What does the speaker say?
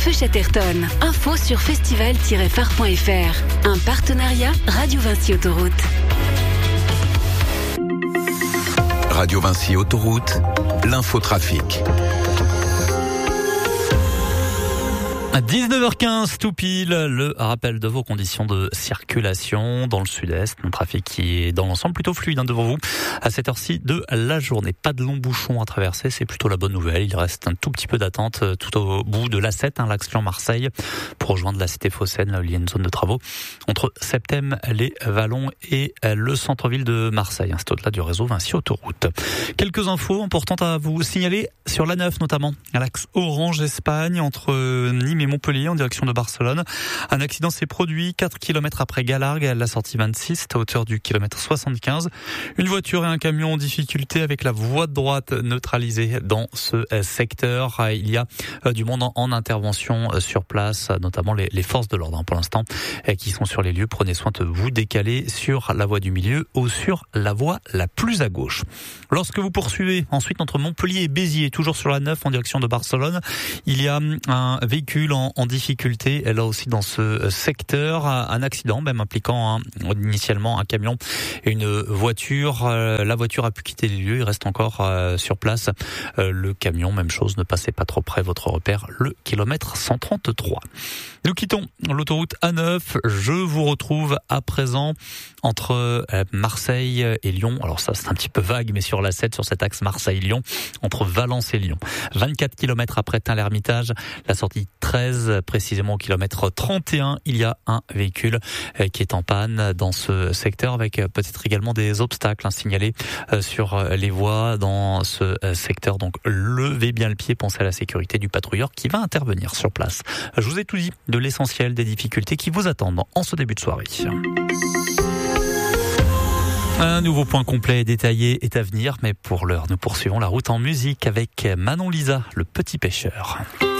feu Chatterton. Info sur festival-phare.fr. Un partenariat Radio Vinci Autoroute. Radio Vinci Autoroute, l'infotrafic. À 19h15 tout pile, le rappel de vos conditions de circulation dans le sud-est. Un trafic qui est dans l'ensemble plutôt fluide devant vous à cette heure-ci de la journée. Pas de longs bouchons à traverser, c'est plutôt la bonne nouvelle. Il reste un tout petit peu d'attente tout au bout de l'A7, l'axe Lyon-Marseille, pour rejoindre la cité phocéenne. Là où il y a une zone de travaux entre Septem, les Vallons et le centre-ville de Marseille. C'est au-delà du réseau Vinci Autoroute. Quelques infos importantes à vous signaler sur l'A9 notamment, à l'axe Orange-Espagne entre Nîmes et Montpellier en direction de Barcelone. Un accident s'est produit 4 km après Galargues, à la sortie 26, à hauteur du kilomètre 75. Une voiture et un camion en difficulté avec la voie de droite neutralisée dans ce secteur. Il y a du monde en intervention sur place, notamment les forces de l'ordre pour l'instant qui sont sur les lieux. Prenez soin de vous décaler sur la voie du milieu ou sur la voie la plus à gauche. Lorsque vous poursuivez ensuite entre Montpellier et Béziers, toujours sur la 9 en direction de Barcelone, il y a un véhicule en difficulté là aussi dans ce secteur. Un accident même impliquant initialement un camion et une voiture. La voiture a pu quitter les lieux, il reste encore sur place. Le camion, même chose, ne passez pas trop près. Votre repère, le kilomètre 133. Nous quittons l'autoroute A9. Je vous retrouve à présent entre Marseille et Lyon. Alors ça, c'est un petit peu vague, mais sur la 7, sur cet axe Marseille-Lyon, entre Valence et Lyon. 24 km après Tain-l'Hermitage, la sortie 13, précisément au kilomètre 31, il y a un véhicule qui est en panne dans ce secteur, avec peut-être également des obstacles signalés sur les voies dans ce secteur. Donc levez bien le pied, pensez à la sécurité du patrouilleur qui va intervenir sur place. Je vous ai tout dit de l'essentiel des difficultés qui vous attendent en ce début de soirée. Un nouveau point complet et détaillé est à venir, mais pour l'heure, nous poursuivons la route en musique avec Manon Lisa, le petit pêcheur.